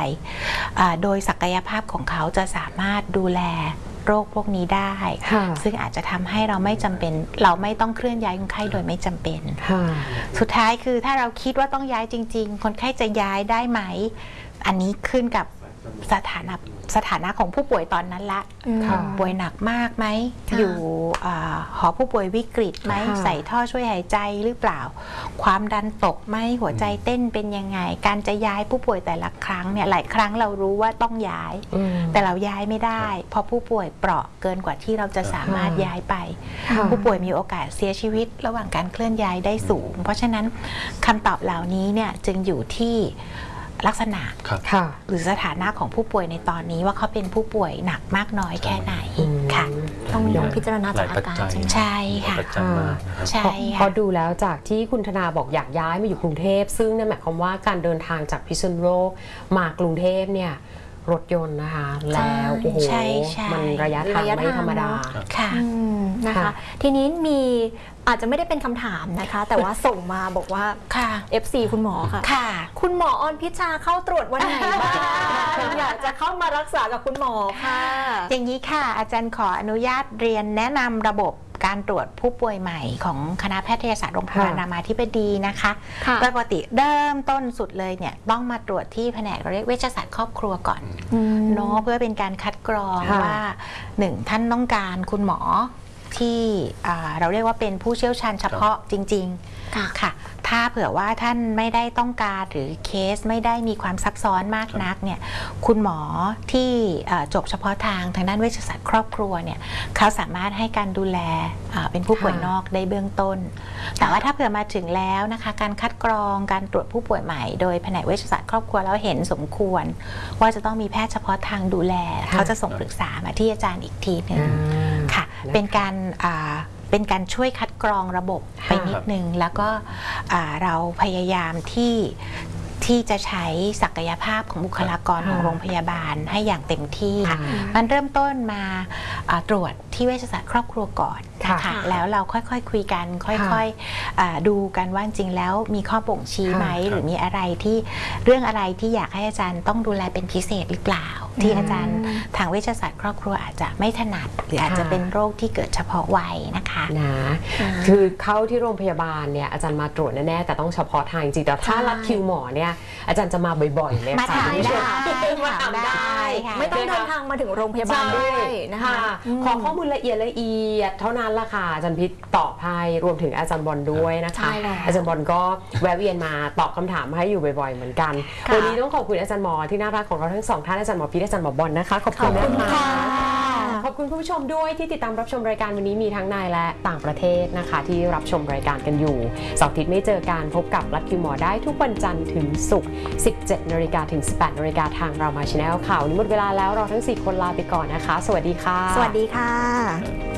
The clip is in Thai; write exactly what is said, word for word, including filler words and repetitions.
โดยศักยภาพของเขาจะสามารถดูแลโรคพวกนี้ได้ซึ่งอาจจะทำให้เราไม่จำเป็นเราไม่ต้องเคลื่อนย้ายคนไข้โดยไม่จำเป็นสุดท้ายคือถ้าเราคิดว่าต้องย้ายจริงๆคนไข้จะย้ายได้ไหมอันนี้ขึ้นกับสถานะสถานะของผู้ป่วยตอนนั้นละป่วยหนักมากไหมอยู่หอผู้ป่วยวิกฤตไหมใส่ท่อช่วยหายใจหรือเปล่าความดันตกไหมหัวใจเต้นเป็นยังไงการจะย้ายผู้ป่วยแต่ละครั้งเนี่ยหลายครั้งเรารู้ว่าต้องย้ายแต่เราย้ายไม่ได้เพราะผู้ป่วยเปราะเกินกว่าที่เราจะสามารถย้ายไปผู้ป่วยมีโอกาสเสียชีวิตระหว่างการเคลื่อนย้ายได้สูงเพราะฉะนั้นคำตอบเหล่านี้เนี่ยจึงอยู่ที่ลักษณะหรือสถานะของผู้ป่วยในตอนนี้ว่าเขาเป็นผู้ป่วยหนักมากน้อยแค่ไหนค่ะต้องพิจารณาจากอาการใช่ค่ะใช่พอดูแล้วจากที่คุณธนาบอกอยากย้ายมาอยู่กรุงเทพซึ่งนั่นหมายความว่าการเดินทางจากพิษณุโลกมากรุงเทพเนี่ยรถยนต์นะคะแล้วโอ้โหมันระยะทางไม่ธรรมดาค่ะนะคะทีนี้มีอาจจะไม่ได้เป็นคำถามนะคะแต่ว่าส่งมาบอกว่าค่ะ เอฟ ซี คุณหมอค่ะค่ะคุณหมอออนพิชาเข้าตรวจวันไหนบ้างอยากจะเข้ามารักษากับคุณหมอค่ะอย่างนี้ค่ะอาจารย์ขออนุญาตเรียนแนะนำระบบการตรวจผู้ป่วยใหม่ของคณะแพทยศาสตร์โรงพยาบาลรามาธิบดีนะคะปกติเริ่มต้นสุดเลยเนี่ยต้องมาตรวจที่แผนกเรียกเวชศาสตร์ครอบครัวก่อนเนาะเพื่อเป็นการคัดกรองว่าหนึ่งท่านต้องการคุณหมอที่เราเรียกว่าเป็นผู้เชี่ยวชาญเฉพาะจริงๆค่ะถ้าเผื่อว่าท่านไม่ได้ต้องการหรือเคสไม่ได้มีความซับซ้อนมากนักเนี่ยคุณหมอที่จบเฉพาะทางทางด้านเวชศาสตร์ครอบครัวเนี่ยเขาสามารถให้การดูแลเป็นผู้ป่วยนอกได้เบื้องต้นแต่ว่าถ้าเผื่อมาถึงแล้วนะคะการคัดกรองการตรวจผู้ป่วยใหม่โดยแผนกเวชศาสตร์ครอบครัวแล้วเห็นสมควรว่าจะต้องมีแพทย์เฉพาะทางดูแลเขาจะส่งปรึกษามาที่อาจารย์อีกทีหนึ่งค่ะเป็นการเป็นการช่วยคัดกรองระบบไปนิดนึงแล้วก็เราพยายามที่ที่จะใช้ศักยภาพของบุคลากรของโรงพยาบาลให้อย่างเต็มที่มันเริ่มต้นมาตรวจที่เวชศาสตร์ครอบครัวก่อนนะคะแล้วเราค่อยๆ ค, คุยกันค่อยๆดูกันว่าจริงแล้วมีข้อบ่งชี้ไหมหรือมีอะไรที่เรื่องอะไรที่อยากให้อาจารย์ต้องดูแลเป็นพิเศษหรือเปล่าที่อาจารย์ทางเวชศาสตร์ครอบครัวอาจจะไม่ถนัดหรืออาจจะเป็นโรคที่เกิดเฉพาะวัยนะคะนะคือเข้าที่โรงพยาบาลเนี่ยอาจารย์มาตรวจแน่ๆแต่ต้องเฉพาะทางจริงแต่ถ้ารับคิวหมอเนี่ยอาจารย์จะมาบ่อยๆเลยมาถามได้มาถามได้ไม่ต้องเดินทางมาถึงโรงพยาบาลด้วยนะคะขอข้อมูลละเอียดละเอียดเท่านั้นละค่ะอาจารย์พิษตอบให้รวมถึงอาจารย์บอลด้วยนะคะอาจารย์บอลก็แวะเวียนมาตอบคำถามให้อยู่บ่อยๆเหมือนกันวันนี้ต้องขอบคุณอาจารย์หมอที่น่ารักของเราทั้งสองท่านอาจารย์หมอพิษอาจารย์หมอบอลนะคะขอบคุณนะคะขอบคุณผู้ชมด้วยที่ติดตามรับชมรายการวันนี้มีทั้งในและต่างประเทศนะคะที่รับชมรายการกันอยู่เสาร์อาทิตย์ไม่เจอกันพบกับรัฐคิวหมอได้ทุกวันจันทร์ถึงศุกร์ สิบเจ็ดนาฬิกาถึง สิบแปดนาฬิกาทางเรามาชาแนลข่าวนี้หมดเวลาแล้วเราทั้งสี่คนลาไปก่อนนะคะสวัสดีค่ะสวัสดีค่ะ